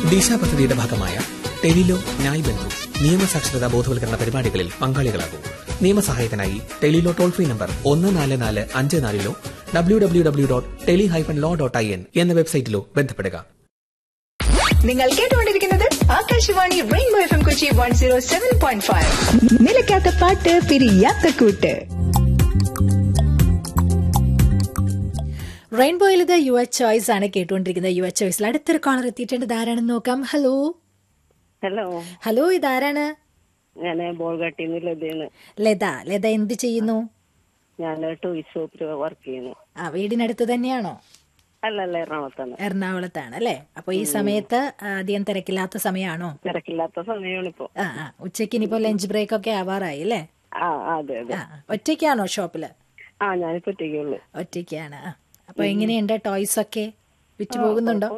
ദിശ പദ്ധതിയുടെ ഭാഗമായ ടെലിലോ ന്യായ് ബന്ധു നിയമസാക്ഷരതാ ബോധവൽക്കരണ പരിപാടികളിൽ പങ്കാളികളാകും. നിയമസഹായത്തിനായി Tele-Law toll free number 1445 www.teli-law.in എന്ന വെബ്സൈറ്റിലോ ബന്ധപ്പെടുക. നിങ്ങൾ കേട്ടുകൊണ്ടിരിക്കുന്നത് ആകാശവാണി റെയിൻബോ FM കൊച്ചി 107.5. നിലയ്ക്കാത്ത പാട്ട്, പിരിയാത്ത കൂട്ട്. റെയിൻബോയിൽ ഇത് യുവർ ചോയ്സ് ആണ് കേട്ടുകൊണ്ടിരിക്കുന്നത്. യുവർ ചോയ്സിൽ അടുത്തൊരു കോളർ എത്തിയിട്ടുണ്ട്. ഇതാരാണെന്ന് നോക്കാം. ഹലോ ഹലോ, ഇതാരാണ്? ഞാൻ ബോൾഗാട്ടിന്ന് ലത എന്ത് ചെയ്യുന്നു? ഞാൻ ടോയ് ഷോപ്പിൽ വർക്ക് ചെയ്യുന്നു. വീടിനടുത്ത് തന്നെയാണോ? അല്ലല്ല, എറണാകുളത്താണ് അല്ലേ? അപ്പൊ ഈ സമയത്ത് അധികം തിരക്കില്ലാത്ത സമയമാണോ? തിരക്കില്ലാത്ത സമയമാണ് ഇപ്പൊ. ഉച്ചയ്ക്ക് ഇനിയിപ്പോ ലഞ്ച് ബ്രേക്ക് ഒക്കെ ആവാറായി അല്ലേ? അതെ അതെ. ഒറ്റയ്ക്കാണോ ഷോപ്പില്? ഞാനിപ്പോ ഒറ്റയ്ക്കുള്ളൂ. ഒറ്റയ്ക്കാണ്. അപ്പൊ എങ്ങനെയുണ്ട് ടോയ്സ് ഒക്കെ വിറ്റ് പോകുന്നുണ്ടോ?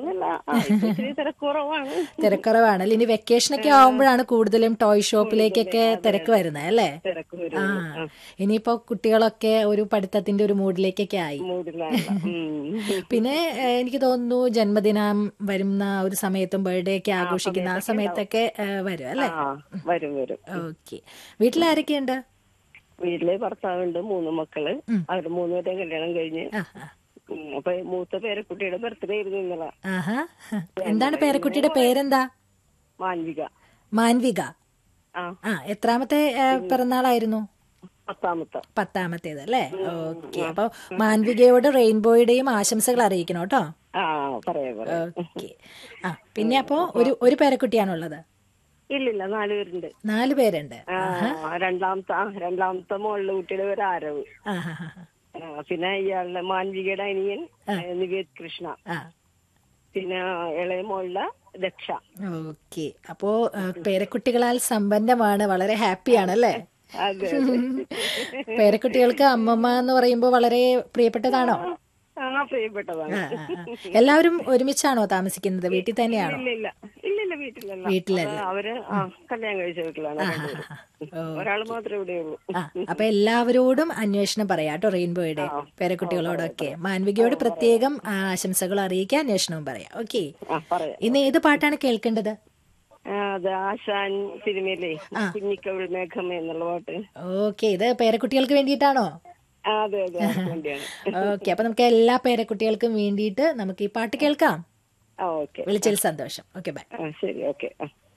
തിരക്കുറവാണല്ലേ? ഇനി വെക്കേഷൻ ഒക്കെ ആവുമ്പോഴാണ് കൂടുതലും ടോയ് ഷോപ്പിലേക്കൊക്കെ തിരക്ക് വരുന്നത് അല്ലേ? ഇനിയിപ്പോ കുട്ടികളൊക്കെ ഒരു പഠിത്തത്തിന്റെ ഒരു മൂഡിലേക്കൊക്കെ ആയി. പിന്നെ എനിക്ക് തോന്നുന്നു ജന്മദിനം വരുന്ന ഒരു സമയത്തും ബർത്ത്ഡേ ഒക്കെ ആഘോഷിക്കുന്ന ആ സമയത്തൊക്കെ വരും അല്ലേ? ഓക്കെ. വീട്ടിലാരൊക്കെയുണ്ട്? വീട്ടില് ഭർത്താവുണ്ട്, 3 മക്കള്. അവർ 3 പേരെ കല്യാണം കഴിഞ്ഞ്. അപ്പൊ മൂത്ത പേരക്കുട്ടിയുടെ ബർത്ത്ഡേ ആയിരുന്നു ഇന്നലെ. എന്താണ് പേരക്കുട്ടിയുടെ പേരെന്താ? മാൻവിക. എത്രാമത്തെ പിറന്നാളായിരുന്നു? 10ാമത്തേത് അല്ലേ? ഓക്കെ. അപ്പൊ മാൻവികയോട് റെയിൻബോയുടെയും ആശംസകൾ അറിയിക്കണം കേട്ടോ. ഓക്കെ. പിന്നെ അപ്പൊ ഒരു പേരക്കുട്ടിയാണുള്ളത്? ഇല്ലില്ല, 4 പേരുണ്ട്. 4 പേരുണ്ട്. രണ്ടാമത്തെ മോളിലെ കുട്ടിയുടെ പേര് ആരവ്. പിന്നെ ഇയാളുടെ മാൻവികയുടെ അനിയൻ നിവേദ് കൃഷ്ണ. പിന്നെ ഇളയ മോളുടെ ദക്ഷ. ഓക്കെ. അപ്പോ പേരക്കുട്ടികളാൽ സമ്പന്നമാണ്. വളരെ ഹാപ്പിയാണല്ലേ? പേരക്കുട്ടികൾക്ക് അമ്മമ്മ എന്ന് പറയുമ്പോ വളരെ പ്രിയപ്പെട്ടതാണോ? പ്രിയപ്പെട്ടതാണ്. എല്ലാവരും ഒരുമിച്ചാണോ താമസിക്കുന്നത്? വീട്ടിൽ തന്നെയാണോ? വീട്ടിലല്ല, അവര് കല്യാണം കഴിച്ച വീട്ടിലാണ്. ഒരാൾ മാത്രമേ ഇവിടെ ഉള്ളൂ. അപ്പൊ എല്ലാവരോടും അന്വേഷണം പറയാട്ടോ, റെയിൻബോയുടെ പേരക്കുട്ടികളോടൊക്കെ. മാൻവികയോട് പ്രത്യേകം ആശംസകൾ അറിയിക്കാൻ അന്വേഷണവും പറയാം. ഓക്കെ. ഇന്ന് ഏത് പാട്ടാണ് കേൾക്കേണ്ടത്? ആശാൻ സിനിമയിലെ കുഞ്ഞിക്കവിൾ മേഘം എന്നുള്ള പാട്ട്. ഓക്കെ. ഇത് പേരക്കുട്ടികൾക്ക് വേണ്ടിയിട്ടാണോ? അതെ അതെ. ഓക്കെ. അപ്പൊ നമുക്ക് എല്ലാ പേരക്കുട്ടികൾക്കും വേണ്ടിയിട്ട് നമുക്ക് ഈ പാട്ട് കേൾക്കാം. വിളിച്ചതിൽ സന്തോഷം. Okay, by. ശരി, ഓക്കെ.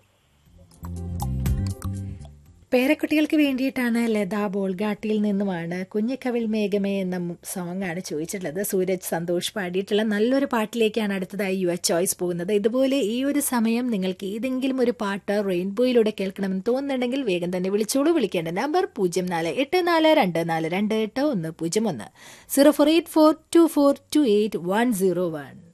പേരക്കുട്ടികൾക്ക് വേണ്ടിയിട്ടാണ്. ലത ബോൾഗാട്ടിയിൽ നിന്നുമാണ് കുഞ്ഞിക്കവിൾ മേഘമേ എന്ന സോങ് ആണ് ചോദിച്ചിട്ടുള്ളത്. സൂരജ് സന്തോഷ് പാടിയിട്ടുള്ള നല്ലൊരു പാട്ടിലേക്കാണ് അടുത്തതായി യുവർ ചോയ്സ് പോകുന്നത്. ഇതുപോലെ ഈ ഒരു സമയം നിങ്ങൾക്ക് ഏതെങ്കിലും ഒരു പാട്ട് റെയിൻബോയിലൂടെ കേൾക്കണമെന്ന് തോന്നുന്നുണ്ടെങ്കിൽ വേഗം തന്നെ വിളിച്ചോളൂ. വിളിക്കേണ്ട നമ്പർ 048424280101 048424282101.